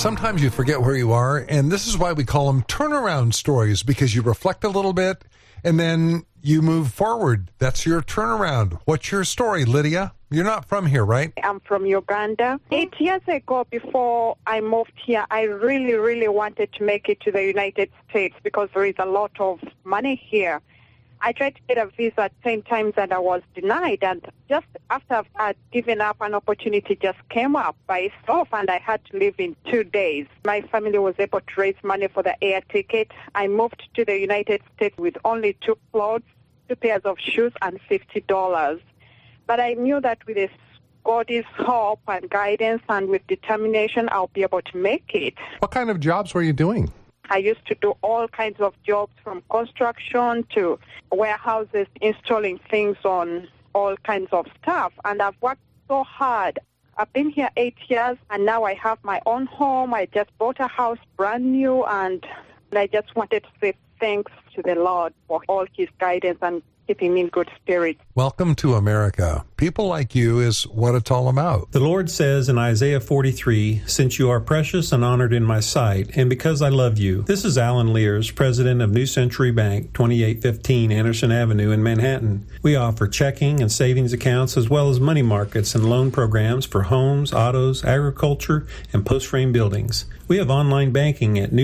sometimes you forget where you are, and this is why we call them turnaround stories, because you reflect a little bit, and then you move forward. That's your turnaround. What's your story, Lydia? You're not from here, right? I'm from Uganda. 8 years ago, before I moved here, I really, really wanted to make it to the United States because there is a lot of money here. I tried to get a visa 10 times and I was denied. And just after I'd given up, an opportunity just came up by itself and I had to leave in 2 days. My family was able to raise money for the air ticket. I moved to the United States with only 2 clothes, 2 pairs of shoes, and $50. But I knew that with God's help and guidance and with determination, I'll be able to make it. What kind of jobs were you doing? I used to do all kinds of jobs, from construction to warehouses, installing things on all kinds of stuff. And I've worked so hard. I've been here 8 years, and now I have my own home. I just bought a house brand new, and I just wanted to say thanks to the Lord for all his guidance and keeping me in good spirits. Welcome to America. People like you is what it's all about. The Lord says in Isaiah 43, "Since you are precious and honored in my sight, and because I love you." This is Alan Lears, president of New Century Bank, 2815 Anderson Avenue in Manhattan. We offer checking and savings accounts as well as money markets and loan programs for homes, autos, agriculture, and post-frame buildings. We have online banking at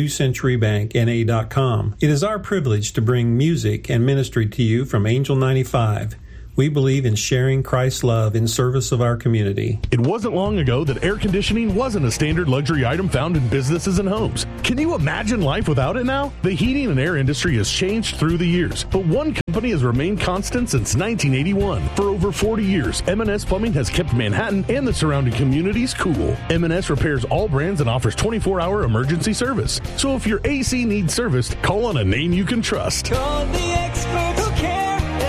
newcenturybankna.com. It is our privilege to bring music and ministry to you from Angel 95. We believe in sharing Christ's love in service of our community. It wasn't long ago that air conditioning wasn't a standard luxury item found in businesses and homes. Can you imagine life without it now? The heating and air industry has changed through the years, but one company has remained constant since 1981. For over 40 years, M&S Plumbing has kept Manhattan and the surrounding communities cool. M&S repairs all brands and offers 24-hour emergency service. So if your AC needs serviced, call on a name you can trust. Call the experts who care.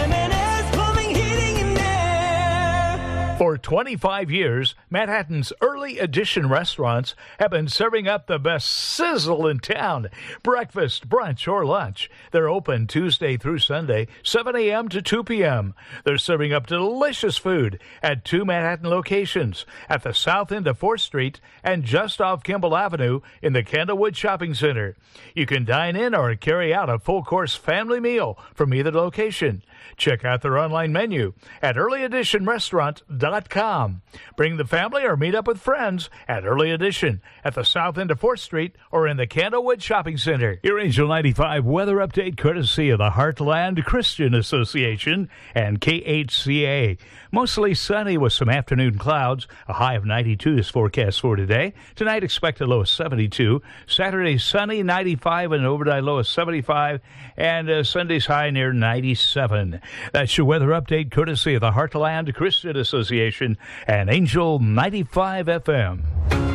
For 25 years, Manhattan's early edition restaurants have been serving up the best sizzle in town. Breakfast, brunch, or lunch. They're open Tuesday through Sunday, 7 a.m. to 2 p.m. They're serving up delicious food at 2 Manhattan locations, at the south end of 4th Street and just off Kimball Avenue in the Candlewood Shopping Center. You can dine in or carry out a full-course family meal from either location. Check out their online menu at earlyeditionrestaurant.com. Bring the family or meet up with friends at Early Edition at the south end of 4th Street or in the Candlewood Shopping Center. Your Angel 95 weather update courtesy of the Heartland Christian Association and KHCA. Mostly sunny with some afternoon clouds. A high of 92 is forecast for today. Tonight expect a low of 72. Saturday sunny, 95, and overnight low of 75. And Sunday's high near 97. That's your weather update courtesy of the Heartland Christian Association and Angel 95 FM.